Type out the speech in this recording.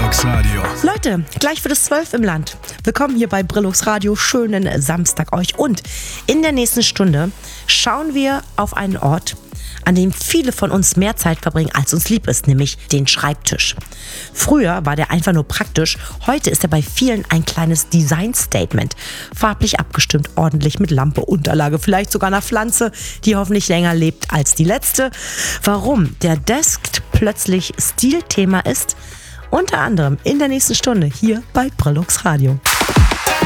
Brillux Radio. Leute, gleich wird es 12 im Land. Willkommen hier bei Brillux Radio. Schönen Samstag euch. Und in der nächsten Stunde schauen wir auf einen Ort, an dem viele von uns mehr Zeit verbringen, als uns lieb ist, nämlich den Schreibtisch. Früher war der einfach nur praktisch, heute ist er bei vielen ein kleines Design-Statement. Farblich abgestimmt, ordentlich mit Lampe, Unterlage, vielleicht sogar einer Pflanze, die hoffentlich länger lebt als die letzte. Warum der Desk plötzlich Stilthema ist, unter anderem in der nächsten Stunde hier bei Brillux Radio.